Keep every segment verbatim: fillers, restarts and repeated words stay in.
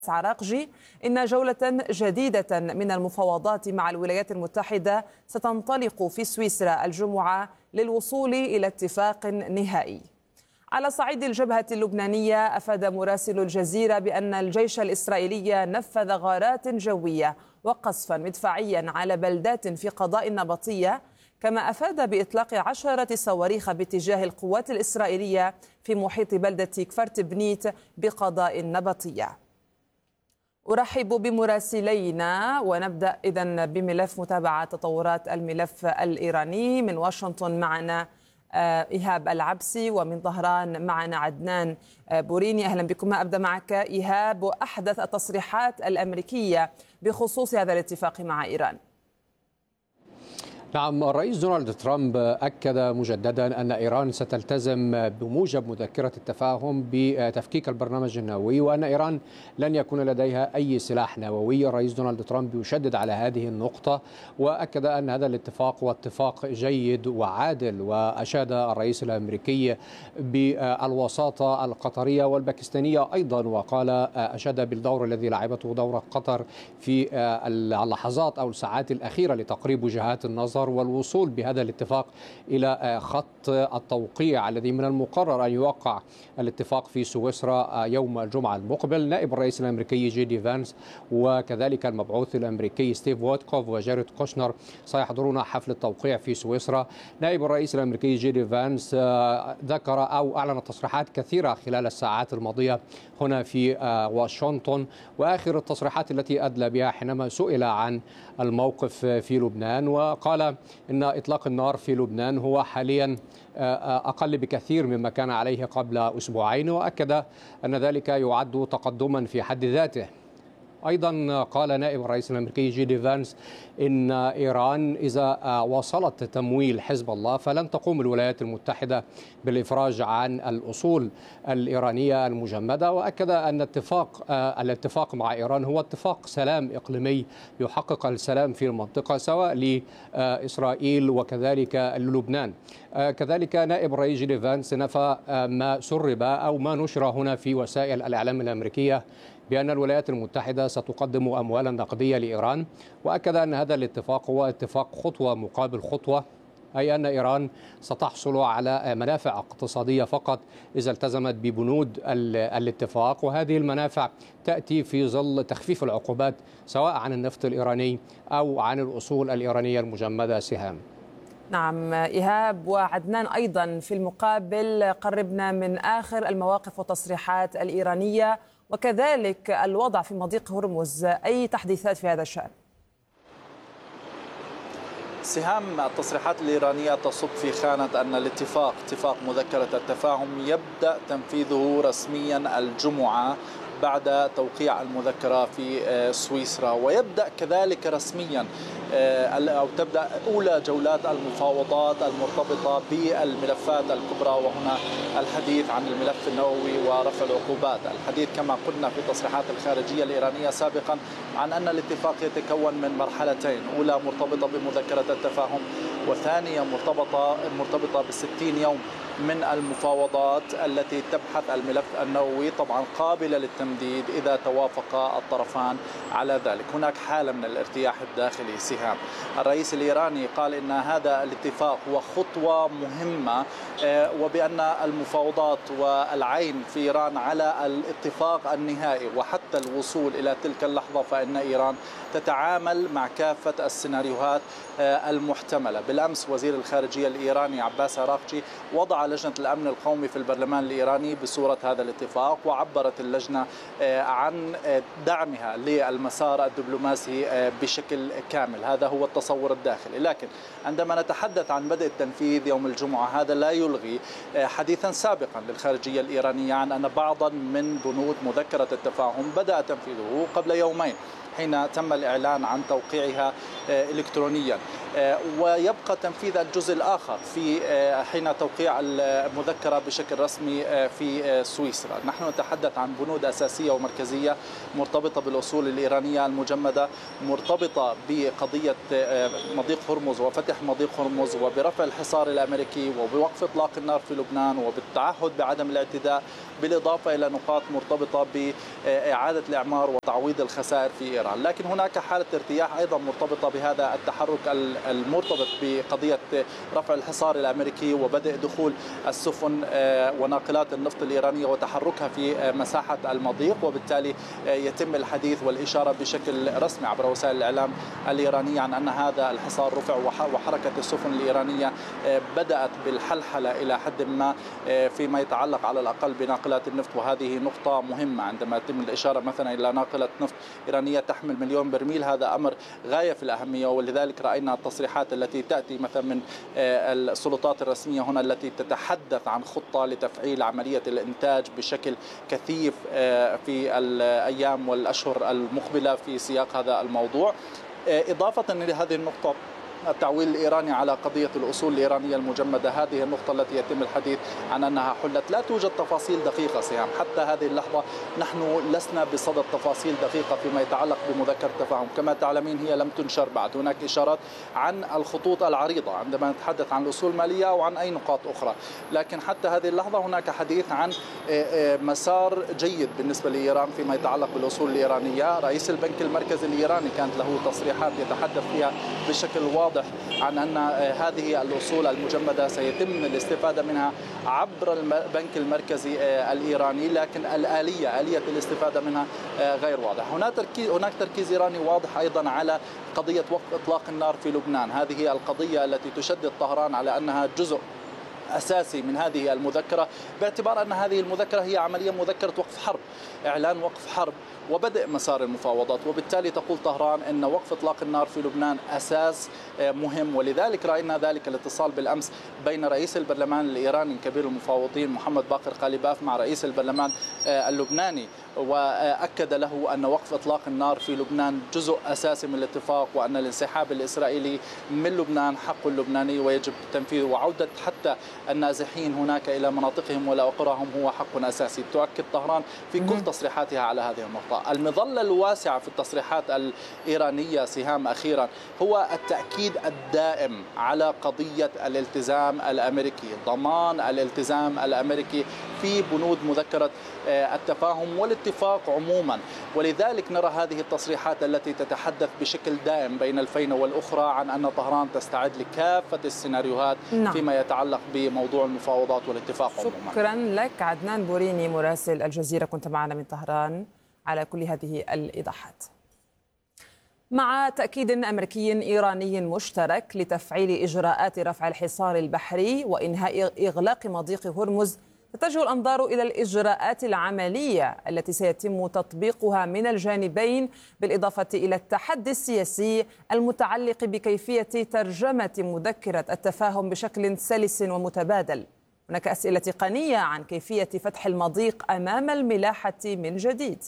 عراقجي إن جولة جديدة من المفاوضات مع الولايات المتحدة ستنطلق في سويسرا الجمعة للوصول إلى اتفاق نهائي. على صعيد الجبهة اللبنانية، أفاد مراسل الجزيرة بأن الجيش الإسرائيلي نفذ غارات جوية وقصفا مدفعيا على بلدات في قضاء النبطية، كما أفاد بإطلاق عشرة صواريخ باتجاه القوات الإسرائيلية في محيط بلدة كفرت بنيت بقضاء النبطية. أرحب بمراسلينا ونبدأ إذن بملف متابعة تطورات الملف الإيراني. من واشنطن معنا إيهاب العبسي، ومن طهران معنا عدنان بوريني. أهلا بكم. أبدأ معك إيهاب، وأحدث التصريحات الأمريكية بخصوص هذا الاتفاق مع إيران. نعم، الرئيس دونالد ترامب أكد مجددا أن إيران ستلتزم بموجب مذكرة التفاهم بتفكيك البرنامج النووي، وأن إيران لن يكون لديها أي سلاح نووي. الرئيس دونالد ترامب يشدد على هذه النقطة، وأكد أن هذا الاتفاق هو اتفاق جيد وعادل، وأشاد الرئيس الأمريكي بالوساطة القطرية والباكستانية أيضا، وقال أشاد بالدور الذي لعبته دور قطر في اللحظات أو الساعات الأخيرة لتقريب وجهات النظر والوصول بهذا الاتفاق إلى خط التوقيع الذي من المقرر أن يوقع الاتفاق في سويسرا يوم الجمعة المقبل. نائب الرئيس الأمريكي جي دي فانس وكذلك المبعوث الأمريكي ستيف ووتكوف وجاريد كوشنر سيحضرون حفل التوقيع في سويسرا. نائب الرئيس الأمريكي جي دي فانس ذكر أو أعلن تصريحات كثيرة خلال الساعات الماضية هنا في واشنطن، وآخر التصريحات التي أدلى بها حينما سئل عن الموقف في لبنان، وقال إن إطلاق النار في لبنان هو حاليا أقل بكثير مما كان عليه قبل أسبوعين، وأكد أن ذلك يعد تقدما في حد ذاته. أيضا قال نائب الرئيس الأمريكي جي دي فانس إن إيران إذا وصلت تمويل حزب الله فلن تقوم الولايات المتحدة بالإفراج عن الأصول الإيرانية المجمدة، وأكد أن اتفاق الاتفاق مع إيران هو اتفاق سلام إقليمي يحقق السلام في المنطقة سواء لإسرائيل وكذلك للبنان. كذلك نائب الرئيس جي دي فانس نفى ما سرب أو ما نشر هنا في وسائل الإعلام الأمريكية بأن الولايات المتحدة ستقدم أموالا نقدية لإيران، وأكد أن هذا الاتفاق هو اتفاق خطوة مقابل خطوة، أي أن إيران ستحصل على منافع اقتصادية فقط إذا التزمت ببنود الاتفاق، وهذه المنافع تأتي في ظل تخفيف العقوبات سواء عن النفط الإيراني أو عن الأصول الإيرانية المجمدة. سهام. نعم إيهاب. وعدنان أيضا في المقابل، قربنا من آخر المواقف والتصريحات الإيرانية وكذلك الوضع في مضيق هرمز، أي تحديثات في هذا الشأن؟ سهام، التصريحات الإيرانية تصب في خانة أن الاتفاق اتفاق مذكرة التفاهم يبدأ تنفيذه رسميا الجمعة بعد توقيع المذكرة في سويسرا، ويبدأ كذلك رسميا أو تبدأ أولى جولات المفاوضات المرتبطة بالملفات الكبرى، وهنا الحديث عن الملف النووي ورفع العقوبات. الحديث كما قلنا في تصريحات الخارجية الإيرانية سابقا عن أن الاتفاق يتكون من مرحلتين، أولى مرتبطة بمذكرة التفاهم، وثانية مرتبطة مرتبطة بستين يوم من المفاوضات التي تبحث الملف النووي، طبعا قابلة للتمديد إذا توافق الطرفان على ذلك. هناك حالة من الارتياح الداخلي. سهام، الرئيس الإيراني قال إن هذا الاتفاق هو خطوة مهمة، وبأن المفاوضات والعين في إيران على الاتفاق النهائي وحتى الوصول إلى تلك اللحظة فإن إيران تتعامل مع كافة السيناريوهات المحتملة. بالأمس وزير الخارجية الإيراني عباس عراقجي وضع لجنة الأمن القومي في البرلمان الإيراني بصورة هذا الاتفاق، وعبرت اللجنة عن دعمها للمسار الدبلوماسي بشكل كامل. هذا هو التصور الداخلي. لكن عندما نتحدث عن بدء التنفيذ يوم الجمعة، هذا لا يلغي حديثا سابقا للخارجية الإيرانية عن أن بعضا من بنود مذكرة التفاهم بدأ تنفيذه قبل يومين حين تم الإعلان عن توقيعها إلكترونيا، ويبقى تنفيذ الجزء الآخر في حين توقيع المذكرة بشكل رسمي في سويسرا. نحن نتحدث عن بنود أساسية أساسية ومركزية مرتبطة بالأصول الإيرانية المجمدة، مرتبطة بقضية مضيق هرمز وفتح مضيق هرمز وبرفع الحصار الأمريكي وبوقف إطلاق النار في لبنان وبالتعهد بعدم الاعتداء، بالإضافة إلى نقاط مرتبطة بإعادة الإعمار وتعويض الخسائر في إيران. لكن هناك حالة ارتياح أيضا مرتبطة بهذا التحرك المرتبط بقضية رفع الحصار الأمريكي وبدء دخول السفن وناقلات النفط الإيرانية وتحركها في مساحة المضيق، وبالتالي يتم الحديث والإشارة بشكل رسمي عبر وسائل الإعلام الإيرانية عن أن هذا الحصار رفع وحركة السفن الإيرانية بدأت بالحلحلة إلى حد ما فيما يتعلق على الأقل بناقلات النفط. وهذه نقطة مهمة عندما يتم الإشارة مثلا إلى ناقلة نفط إيرانية تحمل مليون برميل، هذا أمر غاية في الأهمية. ولذلك رأينا التصريحات التي تأتي مثلا من السلطات الرسمية هنا التي تتحدث عن خطة لتفعيل عملية الإنتاج بشكل كثيف في الأيام والأشهر المقبلة في سياق هذا الموضوع. إضافة لهذه النقطة التعويل الإيراني على قضية الأصول الإيرانية المجمدة، هذه النقطة التي يتم الحديث عن أنها حلت. لا توجد تفاصيل دقيقة سهام حتى هذه اللحظة، نحن لسنا بصدد تفاصيل دقيقة فيما يتعلق بمذكرة التفاهم. كما تعلمين هي لم تنشر بعد، هناك إشارات عن الخطوط العريضة عندما نتحدث عن الأصول المالية أو عن أي نقاط أخرى، لكن حتى هذه اللحظة هناك حديث عن مسار جيد بالنسبة لإيران فيما يتعلق بالأصول الإيرانية. رئيس البنك المركزي الإيراني كانت له تصريحات يتحدث فيها بشكل واضح عن أن هذه الأصول المجمدة سيتم الاستفادة منها عبر البنك المركزي الإيراني، لكن الآلية آلية الاستفادة منها غير واضحة. هناك تركيز هناك تركيز إيراني واضح أيضا على قضية وقف إطلاق النار في لبنان. هذه القضية التي تشدد طهران على أنها جزء أساسي من هذه المذكرة، باعتبار أن هذه المذكرة هي عملية مذكرة وقف حرب، إعلان وقف حرب وبدء مسار المفاوضات، وبالتالي تقول طهران أن وقف إطلاق النار في لبنان أساس مهم. ولذلك رأينا ذلك الاتصال بالأمس بين رئيس البرلمان الإيراني كبير المفاوضين محمد باقر قاليباف مع رئيس البرلمان اللبناني، وأكد له أن وقف إطلاق النار في لبنان جزء أساسي من الاتفاق، وأن الانسحاب الإسرائيلي من لبنان حق اللبناني ويجب تنفيذه، وعودة حتى النازحين هناك إلى مناطقهم ولا قراهم هو حق أساسي. تؤكد طهران في كل تصريحاتها على هذه النقطة. المظلة الواسعة في التصريحات الإيرانية سهام أخيرا هو التأكيد الدائم على قضية الالتزام الأمريكي، ضمان الالتزام الأمريكي في بنود مذكرة التفاهم والاتفاق عموما. ولذلك نرى هذه التصريحات التي تتحدث بشكل دائم بين الفينة والأخرى عن أن طهران تستعد لكافة السيناريوهات نعم. فيما يتعلق بموضوع المفاوضات والاتفاق عموما. شكرا لك عدنان بوريني مراسل الجزيرة، كنت معنا من طهران على كل هذه الإيضاحات. مع تأكيد أمريكي إيراني مشترك لتفعيل إجراءات رفع الحصار البحري وإنهاء إغلاق مضيق هرمز، تتجه الأنظار إلى الإجراءات العملية التي سيتم تطبيقها من الجانبين، بالإضافة إلى التحدي السياسي المتعلق بكيفية ترجمة مذكرة التفاهم بشكل سلس ومتبادل. هناك أسئلة تقنية عن كيفية فتح المضيق أمام الملاحة من جديد.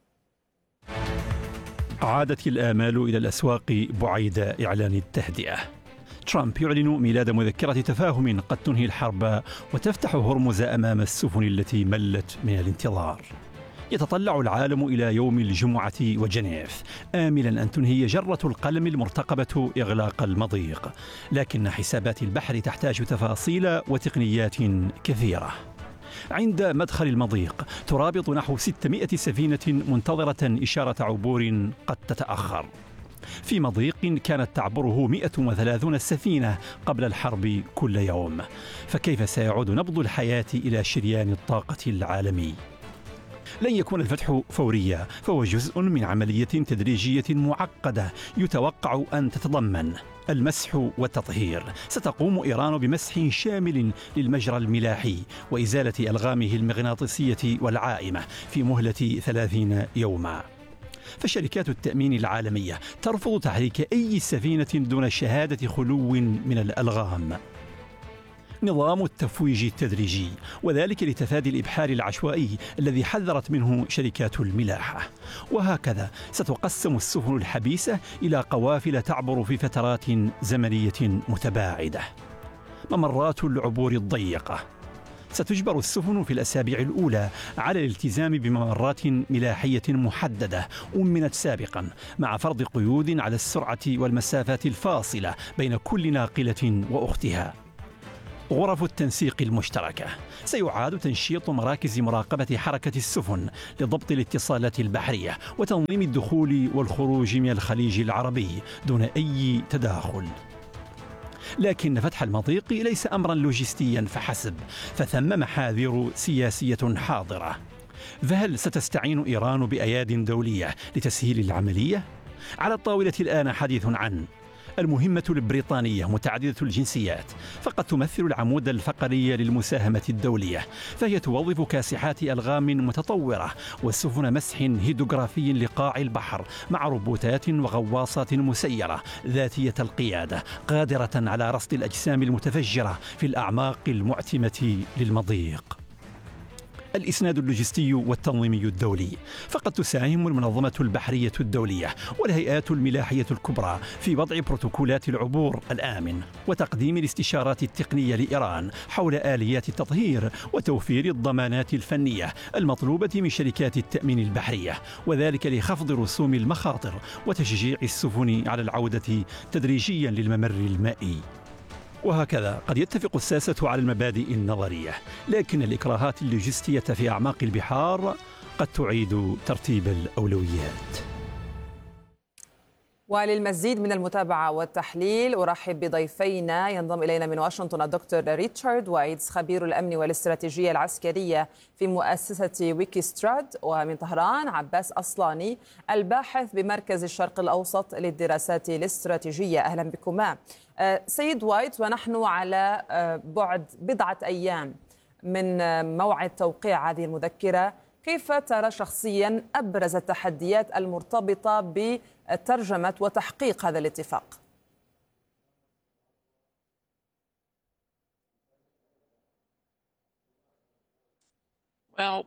عادت الآمال إلى الأسواق بعيد إعلان التهدئة. ترامب يعلن ميلاد مذكرة تفاهم قد تنهي الحرب وتفتح هرمز أمام السفن التي ملت من الانتظار. يتطلع العالم إلى يوم الجمعة وجنيف آملا أن تنهي جرة القلم المرتقبة إغلاق المضيق، لكن حسابات البحر تحتاج تفاصيل وتقنيات كثيرة. عند مدخل المضيق ترابط نحو ستمائة سفينة منتظرة إشارة عبور قد تتأخر، في مضيق كانت تعبره مئة وثلاثين سفينة قبل الحرب كل يوم. فكيف سيعود نبض الحياة إلى شريان الطاقة العالمي؟ لن يكون الفتح فوريا، فهو جزء من عملية تدريجية معقدة يتوقع أن تتضمن المسح والتطهير. ستقوم إيران بمسح شامل للمجرى الملاحي وإزالة ألغامه المغناطيسية والعائمة في مهلة ثلاثين يوما. فشركات التأمين العالمية ترفض تحريك أي سفينة دون شهادة خلو من الألغام. نظام التفويج التدريجي، وذلك لتفادي الإبحار العشوائي الذي حذرت منه شركات الملاحة. وهكذا ستقسم السفن الحبيسة إلى قوافل تعبر في فترات زمنية متباعدة. ممرات العبور الضيقة ستجبر السفن في الأسابيع الأولى على الالتزام بممرات ملاحية محددة أمنت سابقا، مع فرض قيود على السرعة والمسافات الفاصلة بين كل ناقلة وأختها. غرف التنسيق المشتركة: سيعاد تنشيط مراكز مراقبة حركة السفن لضبط الاتصالات البحرية وتنظيم الدخول والخروج من الخليج العربي دون أي تداخل. لكن فتح المضيق ليس أمرا لوجستيا فحسب، فثم محاذير سياسية حاضرة. فهل ستستعين إيران بأياد دولية لتسهيل العملية؟ على الطاولة الآن حديث عن المهمة البريطانية متعددة الجنسيات، فقد تمثل العمود الفقري للمساهمة الدولية، فهي توظف كاسحات ألغام متطورة وسفن مسح هيدروغرافي لقاع البحر مع روبوتات وغواصات مسيرة ذاتية القيادة قادرة على رصد الأجسام المتفجرة في الأعماق المعتمة للمضيق. الإسناد اللوجستي والتنظيمي الدولي: فقد تساهم المنظمة البحرية الدولية والهيئات الملاحية الكبرى في وضع بروتوكولات العبور الآمن وتقديم الاستشارات التقنية لإيران حول آليات التطهير وتوفير الضمانات الفنية المطلوبة من شركات التأمين البحرية، وذلك لخفض رسوم المخاطر وتشجيع السفن على العودة تدريجيا للممر المائي. وهكذا قد يتفق الساسة على المبادئ النظرية، لكن الإكراهات اللوجستية في أعماق البحار قد تعيد ترتيب الأولويات. وللمزيد من المتابعة والتحليل أرحب بضيفينا. ينضم إلينا من واشنطن الدكتور ريتشارد وايتز خبير الأمن والاستراتيجية العسكرية في مؤسسة ويكيستراد، ومن طهران عباس أصلاني الباحث بمركز الشرق الأوسط للدراسات الاستراتيجية. أهلا بكما. سيد وايت، ونحن على بعد بضعة أيام من موعد توقيع هذه المذكرة، كيف ترى شخصيا أبرز التحديات المرتبطة بترجمة وتحقيق هذا الاتفاق؟ Well,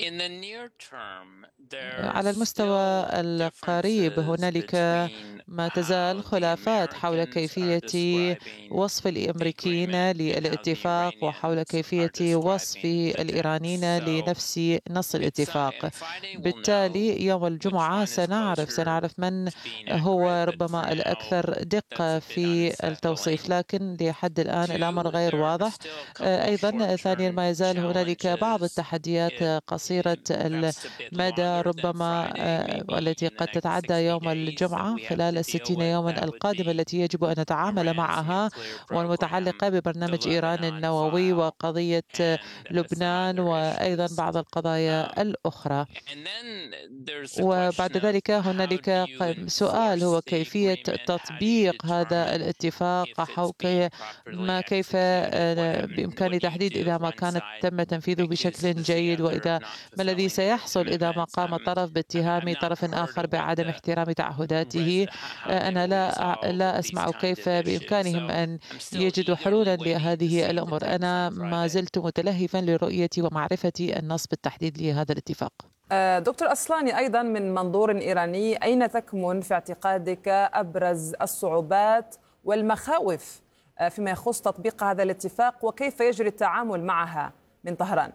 على المستوى القريب هنالك ما تزال خلافات حول كيفية وصف الأمريكيين للاتفاق وحول كيفية وصف الإيرانيين لنفس نص الاتفاق. بالتالي يوم الجمعة سنعرف سنعرف من هو ربما الأكثر دقة في التوصيف، لكن لحد الآن الأمر غير واضح. أيضا ثانيا ما يزال هنالك بعض التحديات قصيرة المدى ربما والتي قد تتعدى يوم الجمعة خلال الستين يوما القادمة التي يجب أن نتعامل معها، والمتعلقة ببرنامج إيران النووي وقضية لبنان وأيضا بعض القضايا الأخرى. وبعد ذلك هنالك سؤال هو كيفية تطبيق هذا الاتفاق، ما كيف بإمكان تحديد إذا ما كانت تم تنفيذه بشكل جيد، وإذا ما الذي سيحصل إذا ما قام طرف باتهام طرف آخر بعدم احترام تعهداته. أنا لا لا أسمع كيف بإمكانهم أن يجدوا حلولا لهذه الأمور. أنا ما زلت متلهفا لرؤيتي ومعرفتي النص بالتحديد لهذا الاتفاق. دكتور أصلاني، أيضا من منظور إيراني، أين تكمن في اعتقادك أبرز الصعوبات والمخاوف فيما يخص تطبيق هذا الاتفاق، وكيف يجري التعامل معها من طهران؟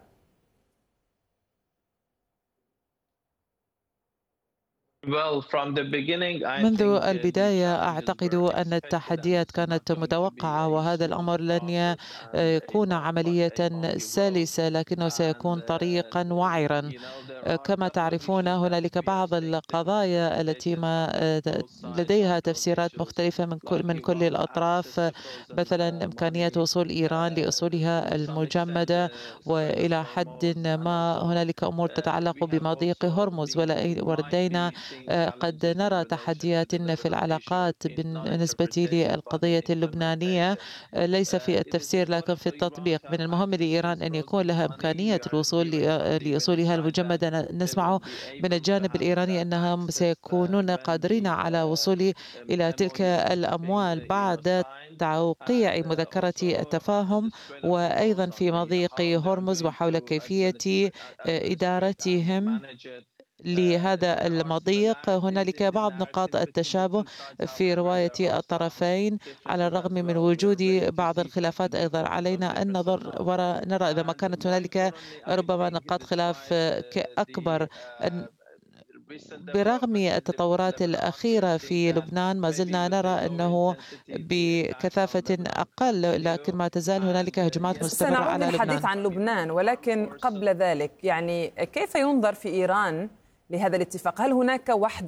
منذ البداية أعتقد أن التحديات كانت متوقعة، وهذا الأمر لن يكون عملية سلسة لكنه سيكون طريقا وعرا. كما تعرفون هنالك بعض القضايا التي ما لديها تفسيرات مختلفة من كل من كل الأطراف، مثلا إمكانية وصول إيران لأصولها المجمدة، وإلى حد ما هنالك أمور تتعلق بمضيق هرمز، ولدينا قد نرى تحديات في العلاقات بالنسبة للقضية اللبنانية، ليس في التفسير لكن في التطبيق. من المهم لإيران أن يكون لها إمكانية الوصول لأصولها المجمدة. نسمع من الجانب الإيراني أنهم سيكونون قادرين على وصول إلى تلك الأموال بعد توقيع مذكرة التفاهم، وأيضا في مضيق هرمز وحول كيفية إدارتهم لهذا المضيق. هنالك بعض نقاط التشابه في رواية الطرفين على الرغم من وجود بعض الخلافات. أيضا علينا أن نظر وراء نرى إذا ما كانت هنالك ربما نقاط خلاف أكبر. برغم التطورات الأخيرة في لبنان ما زلنا نرى أنه بكثافة أقل، لكن ما تزال هنالك هجمات مستمرة على لبنان. سنعود للحديث عن لبنان، ولكن قبل ذلك يعني كيف ينظر في إيران لهذا الاتفاق؟ هل هناك وحدة